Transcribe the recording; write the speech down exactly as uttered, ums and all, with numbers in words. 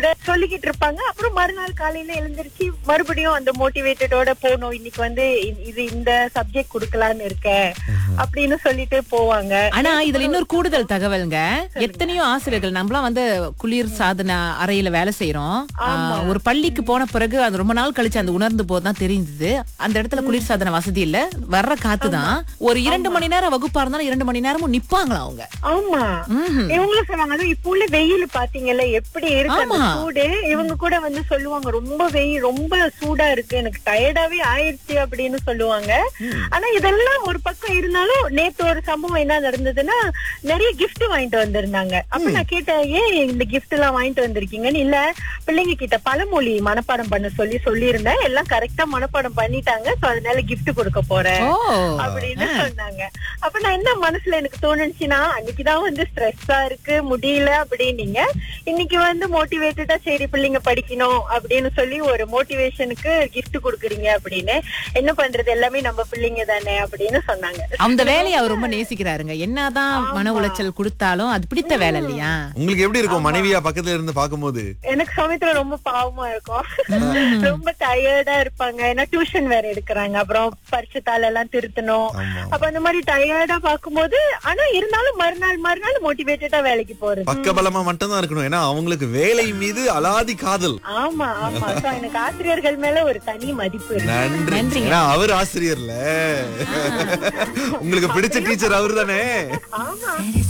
சொல்லிக்கிட்டு இருப்பாங்க. அப்புறம் மறுநாள் காலையில எழுந்திருச்சு மறுபடியும் அந்த மோட்டிவேட்டடோட போனோம், இன்னைக்கு வந்து இ- இது இந்த சப்ஜெக்ட் குடுக்கலான்னு இருக்கேன் அப்படின்னு சொல்லிட்டு போவாங்க. ஆனா இதுல இன்னொரு கூடுதல் தகவல்ங்க. எத்தனையோ ஆசிரியர்கள் நம்மளாம் வந்து குளிர் சாதன அறையில வேலை செய்யறோம். ஆஹ், ஒரு பள்ளிக்கு போன பிறகு அது ரொம்ப நாள் கழிச்சு அந்த உணர்ந்து போதுதான் தெரிஞ்சது அந்த இடத்துல குளிர் சாதன வசதி இல்ல, வர்ற காத்துதான். ஒரு இரண்டு மணி நேரம் வகுப்பா இருந்தாலும் இரண்டு மணி நேரமும் நிப்பாங்களா அவங்க. ஆமா, இவங்களும் சொல்லுவாங்க. அதுவும் இப்ப உள்ள வெயில் பாத்தீங்கல்ல எப்படி இருக்கு அந்த சூடு. இவங்க கூட வந்து சொல்லுவாங்க, ரொம்ப வெயில் ரொம்ப சூடா இருக்கு, எனக்கு டயர்டாவே ஆயிடுச்சு அப்படின்னு சொல்லுவாங்க. ஆனா இதெல்லாம் ஒரு பக்கம் இருந்தாலும் நேத்து ஒரு சம்பவம் என்ன நடந்ததுன்னா, நிறைய கிஃப்ட் வாங்கிட்டு வந்திருந்தாங்க. அப்ப நான் கேட்டேன், ஏன் இந்த கிஃப்ட் எல்லாம் வாங்கிட்டு வந்திருக்கீங்கன்னு. இல்ல, பிள்ளைங்க கிட்ட பழமொழி மனப்பாடம் பண்ண சொல்லி சொல்லியிருந்தேன், எல்லாம் கரெக்டா மனப்பாடம் பண்ணிட்டாங்க, சோ அதனால கிஃப்ட் கொடுக்க போறேன் அப்படின்னு சொன்னாங்க. அப்ப நான் என்ன மனசுல எனக்கு தோணுச்சுன்னா, அன்னைக்குதான் வந்து ஸ்ட்ரெஸ்ஸா இருக்கு முடியல அப்படின்னீங்க, இன்னைக்கு வந்து மோட்டிவேட்டடா சரி பிள்ளைங்க படிக்கணும் அப்படின்னு சொல்லி ஒரு மோட்டிவேஷனுக்கு கிஃப்ட் கொடுக்குறீங்க அப்படின்னு. என்ன பண்றது, எல்லாமே நம்ம பிள்ளைங்க தானே அப்படின்னு சொன்னாங்க. அந்த வேலையை அவர் ரொம்ப நேசிக்கிறாருங்க. என்னதான் மன உளைச்சல் கொடுத்தாலும் அது பிடித்த வேலை இல்லையா? உங்களுக்கு எப்படி இருக்கும் மனைவியா பக்கத்துல இருந்து பாக்கும்போது? எனக்கு சமயத்துல ரொம்ப பாவமா இருக்கும், ரொம்ப டயர்டா இருப்பாங்க. ஏன்னா டியூஷன் வேற எடுக்கிறாங்க, அப்புறம் பரிசுத்தாள் எல்லாம் திருத்தணும். அப்ப அந்த மாதிரி டயர்டா பாக்கும்போது, ஆனா இருந்தாலும் மறுநாள் மறுநாள் மோட்டிவேட்டடா வேலைக்கு போறது. பக்கபலமா மட்டும் தான் இருக்கணும், ஏன்னா அவங்களுக்கு வேலை மீது அலாதி காதல். ஆமா ஆமா, So எனக்கு ஆசிரியர்கள் மேல ஒரு தனி மதிப்பு இருக்கு. நன்றி. ஏன்னா அவர் ஆசிரியர்ல உங்களுக்கு பிடிச்ச டீச்சர் அவரு தானே. ஆமா.